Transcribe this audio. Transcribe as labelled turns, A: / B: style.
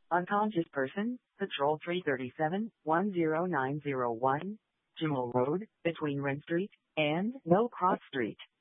A: Unconscious person, Patrol 337, 10901, Jamal Road, between Ring Street and No Cross Street.